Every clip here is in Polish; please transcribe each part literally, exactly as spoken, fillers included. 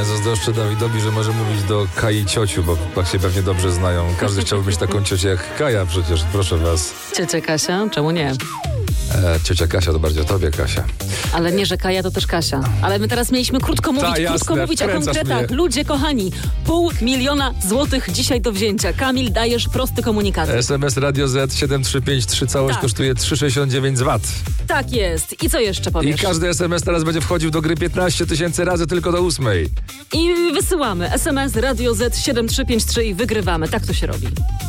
Ja zazdroszczę Dawidowi, że może mówić do Kai ciociu, bo tak się pewnie dobrze znają. Każdy chciałby mieć taką ciocię jak Kaja przecież, proszę was. Ciocia Kasia? Czemu nie? E, ciocia Kasia to bardziej o tobie, Kasia. Ale nie, że Kaja to też Kasia. Ale my teraz mieliśmy krótko mówić, Ta, jasne, krótko mówić o konkretach. mnie. Ludzie kochani, pół miliona złotych dzisiaj do wzięcia. Kamil, dajesz prosty komunikat. S M S Radio Z siedem trzy pięć trzy, całość Tak. kosztuje trzy sześćdziesiąt dziewięć zł. Tak jest. I co jeszcze powiesz? I każdy S M S teraz będzie wchodził do gry piętnaście tysięcy razy tylko do ósmej. I wysyłamy S M S Radio Z siedem trzy pięć trzy i wygrywamy. Tak to się robi.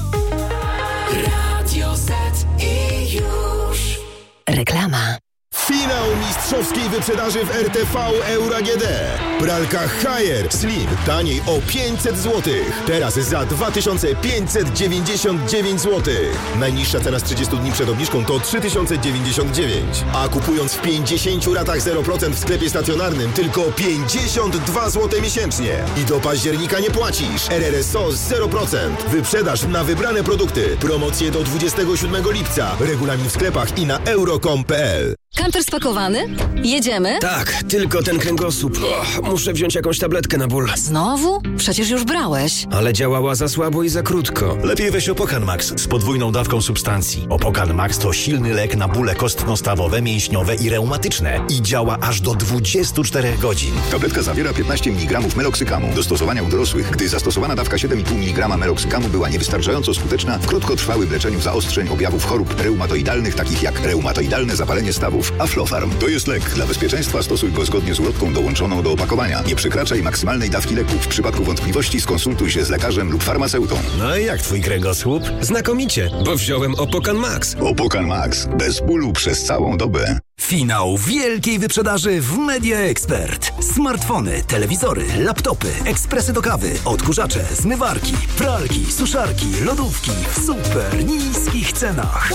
Radio Z i już. Reklama. Finał mistrzowskiej wyprzedaży w R T V Euro A G D. Pralka Haier Slim taniej o pięćset złotych. Teraz za dwa tysiące pięćset dziewięćdziesiąt dziewięć złotych. Najniższa cena z trzydziestu dni przed obniżką to trzy tysiące dziewięćdziesiąt dziewięć. A kupując w pięćdziesięciu ratach zero procent w sklepie stacjonarnym tylko pięćdziesiąt dwa złote miesięcznie. I do października nie płacisz. R R S O zero procent. Wyprzedaż na wybrane produkty. Promocje do dwudziestego siódmego lipca. Regulamin w sklepach i na euro kropka com kropka p l. Kamper spakowany? Jedziemy? Tak, tylko ten kręgosłup. Och, muszę wziąć jakąś tabletkę na ból. Znowu? Przecież już brałeś. Ale działała za słabo i za krótko. Lepiej weź Opokan Max z podwójną dawką substancji. Opokan Max to silny lek na bóle kostno-stawowe, mięśniowe i reumatyczne i działa aż do dwudziestu czterech godzin. Tabletka zawiera piętnaście miligramów meloksykamu. Do stosowania u dorosłych, gdy zastosowana dawka siedem i pół miligrama meloksykamu była niewystarczająco skuteczna w krótkotrwałym leczeniu zaostrzeń objawów chorób reumatoidalnych, takich jak reumatoidalne zapalenie stawów. Aflofarm to jest lek. Dla bezpieczeństwa stosuj go zgodnie z ulotką dołączoną do opakowania. Nie przekraczaj maksymalnej dawki leku. W przypadku wątpliwości skonsultuj się z lekarzem lub farmaceutą. No i jak twój kręgosłup? Znakomicie, bo wziąłem Opokan Max. Opokan Max. Bez bólu przez całą dobę. Finał wielkiej wyprzedaży w Media Expert. Smartfony, telewizory, laptopy, ekspresy do kawy, odkurzacze, zmywarki, pralki, suszarki, lodówki w super niskich cenach.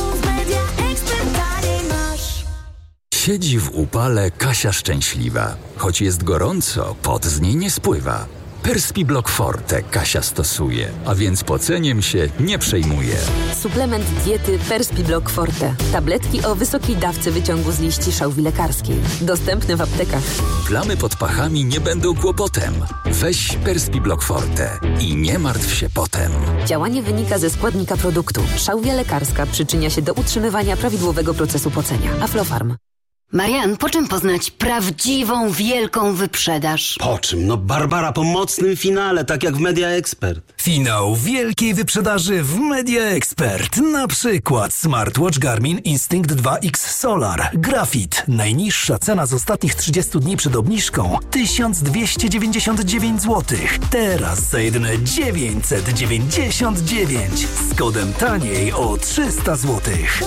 Siedzi w upale Kasia szczęśliwa. Choć jest gorąco, pot z niej nie spływa. Perspiblock Forte Kasia stosuje, a więc poceniem się nie przejmuje. Suplement diety Perspiblock Forte. Tabletki o wysokiej dawce wyciągu z liści szałwi lekarskiej. Dostępne w aptekach. Plamy pod pachami nie będą kłopotem. Weź Perspiblock Forte i nie martw się potem. Działanie wynika ze składnika produktu. Szałwia lekarska przyczynia się do utrzymywania prawidłowego procesu pocenia. Aflofarm. Marian, po czym poznać prawdziwą, wielką wyprzedaż? Po czym? No Barbara po mocnym finale, tak jak w Media Expert. Finał wielkiej wyprzedaży w Media Expert. Na przykład smartwatch Garmin Instinct dwa X Solar. Grafit. Najniższa cena z ostatnich trzydziestu dni przed obniżką tysiąc dwieście dziewięćdziesiąt dziewięć złotych. Teraz za jedyne dziewięćset dziewięćdziesiąt dziewięć. Z kodem taniej o trzysta złotych.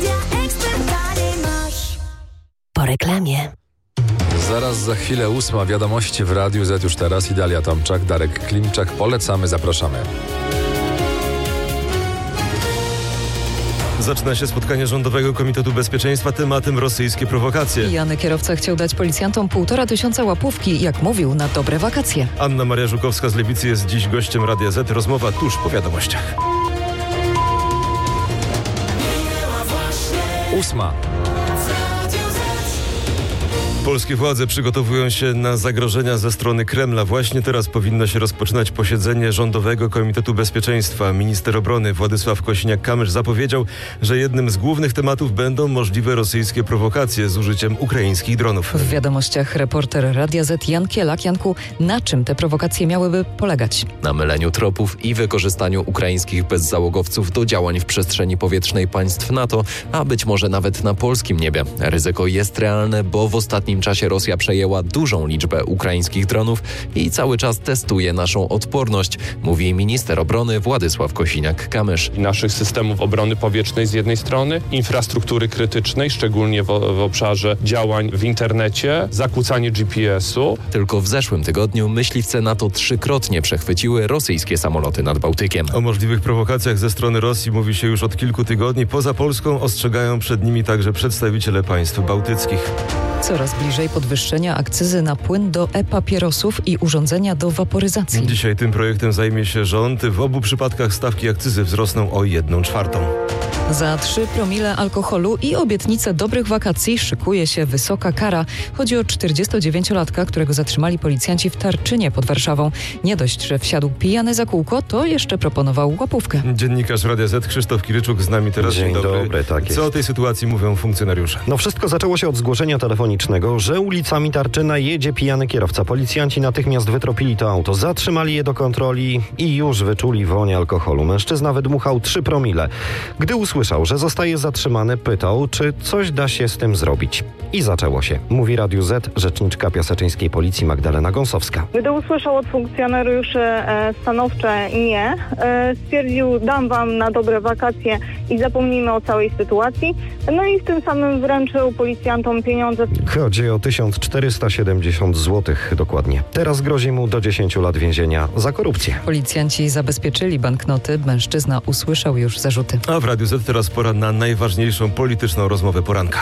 Po reklamie. Zaraz za chwilę ósma, wiadomości w Radiu Z już teraz. Idalia Tomczak, Darek Klimczak. Polecamy, zapraszamy. Zaczyna się spotkanie Rządowego Komitetu Bezpieczeństwa, tematem rosyjskie prowokacje. Pijany kierowca chciał dać policjantom półtora tysiąca łapówki, jak mówił, na dobre wakacje. Anna Maria Żukowska z Lewicy jest dziś gościem Radia Z. Rozmowa tuż po wiadomościach. Ósma. Polskie władze przygotowują się na zagrożenia ze strony Kremla. Właśnie teraz powinno się rozpoczynać posiedzenie Rządowego Komitetu Bezpieczeństwa. Minister obrony Władysław Kosiniak-Kamysz zapowiedział, że jednym z głównych tematów będą możliwe rosyjskie prowokacje z użyciem ukraińskich dronów. W wiadomościach reporter Radia Z Jan Kielak. Janku, na czym te prowokacje miałyby polegać? Na myleniu tropów i wykorzystaniu ukraińskich bezzałogowców do działań w przestrzeni powietrznej państw NATO, a być może nawet na polskim niebie. Ryzyko jest realne, bo w ostatnim W czasie Rosja przejęła dużą liczbę ukraińskich dronów i cały czas testuje naszą odporność, mówi minister obrony Władysław Kosiniak-Kamysz. Naszych systemów obrony powietrznej z jednej strony, infrastruktury krytycznej, szczególnie w, w obszarze działań w internecie, zakłócanie G P S u. Tylko w zeszłym tygodniu myśliwce NATO trzykrotnie przechwyciły rosyjskie samoloty nad Bałtykiem. O możliwych prowokacjach ze strony Rosji mówi się już od kilku tygodni. Poza Polską ostrzegają przed nimi także przedstawiciele państw bałtyckich. Coraz bliżej podwyższenia akcyzy na płyn do e-papierosów i urządzenia do waporyzacji. Dzisiaj tym projektem zajmie się rząd. W obu przypadkach stawki akcyzy wzrosną o jedną czwartą. Za trzy promile alkoholu i obietnicę dobrych wakacji szykuje się wysoka kara. Chodzi o czterdziestodziewięciolatka, którego zatrzymali policjanci w Tarczynie pod Warszawą. Nie dość, że wsiadł pijany za kółko, to jeszcze proponował łapówkę. Dziennikarz Radia Z Krzysztof Kiryczuk z nami teraz. Dzień, Dzień dobry. dobry, tak jest. Co o tej sytuacji mówią funkcjonariusze? No wszystko zaczęło się od zgłoszenia telefonicznego, że ulicami Tarczyna jedzie pijany kierowca. Policjanci natychmiast wytropili to auto, zatrzymali je do kontroli i już wyczuli woń alkoholu. Mężczyzna wydmuchał trzy promile. Gdy usłyszał, że zostaje zatrzymany, pytał, czy coś da się z tym zrobić. I zaczęło się. Mówi Radiu Z rzeczniczka piaseczyńskiej policji Magdalena Gąsowska. Gdy usłyszał od funkcjonariuszy e, stanowcze nie, e, stwierdził, dam wam na dobre wakacje i zapomnijmy o całej sytuacji. No i w tym samym wręczył policjantom pieniądze. Chodzi o tysiąc czterysta siedemdziesiąt złotych dokładnie. Teraz grozi mu do dziesięciu lat więzienia za korupcję. Policjanci zabezpieczyli banknoty. Mężczyzna usłyszał już zarzuty. A w Radiu Z teraz pora na najważniejszą polityczną rozmowę poranka.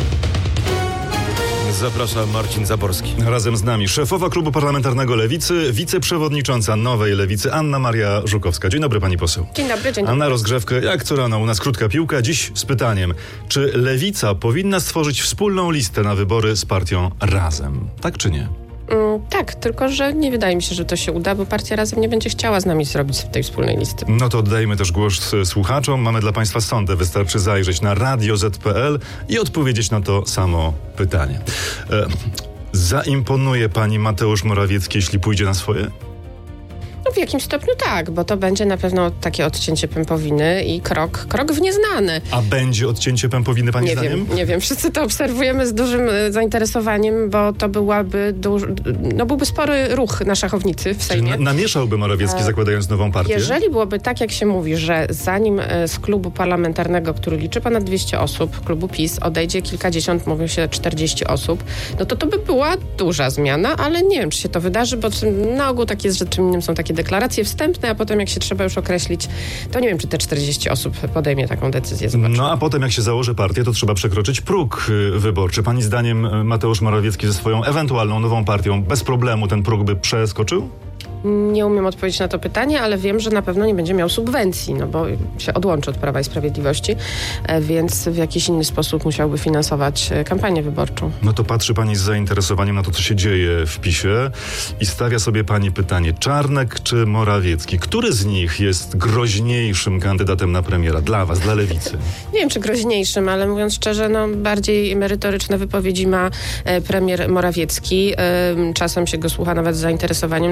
Zaprasza Marcin Zaborski. Razem z nami szefowa klubu parlamentarnego Lewicy, wiceprzewodnicząca Nowej Lewicy Anna Maria Żukowska. Dzień dobry, pani poseł. Dzień dobry, dzień dobry. Anna, rozgrzewkę jak co rano, u nas krótka piłka. Dziś z pytaniem, czy Lewica powinna stworzyć wspólną listę na wybory z partią Razem? Tak czy nie? Mm, tak, tylko że nie wydaje mi się, że to się uda, bo partia Razem nie będzie chciała z nami zrobić tej wspólnej listy. No to oddajmy też głos słuchaczom. Mamy dla państwa sondę. Wystarczy zajrzeć na radio zet kropka pe el i odpowiedzieć na to samo pytanie. E, zaimponuje pani Mateusz Morawiecki, jeśli pójdzie na swoje? No w jakimś stopniu tak, bo to będzie na pewno takie odcięcie pępowiny i krok, krok w nieznane. A będzie odcięcie pępowiny, pani nie zdaniem? Wiem, nie wiem, wszyscy to obserwujemy z dużym zainteresowaniem, bo to byłaby duż, no byłby spory ruch na szachownicy w Sejmie. Czyli namieszałby Morawiecki, e, zakładając nową partię? Jeżeli byłoby tak, jak się mówi, że zanim z klubu parlamentarnego, który liczy ponad dwieście osób, klubu PiS, odejdzie kilkadziesiąt, mówią się czterdzieści osób, no to to by była duża zmiana, ale nie wiem, czy się to wydarzy, bo na ogół tak jest, że czym innym są takie deklaracje wstępne, a potem jak się trzeba już określić, to nie wiem, czy te czterdzieści osób podejmie taką decyzję. Zobaczymy. No a potem jak się założy partię, to trzeba przekroczyć próg wyborczy. Pani zdaniem Mateusz Morawiecki ze swoją ewentualną nową partią bez problemu ten próg by przeskoczył? Nie umiem odpowiedzieć na to pytanie, ale wiem, że na pewno nie będzie miał subwencji, no bo się odłączy od Prawa i Sprawiedliwości, więc w jakiś inny sposób musiałby finansować kampanię wyborczą. No to patrzy pani z zainteresowaniem na to, co się dzieje w PiSie i stawia sobie pani pytanie, Czarnek czy Morawiecki? Który z nich jest groźniejszym kandydatem na premiera dla was, dla Lewicy? Nie wiem, czy groźniejszym, ale mówiąc szczerze, no bardziej merytoryczne wypowiedzi ma e, premier Morawiecki. E, czasem się go słucha nawet z zainteresowaniem.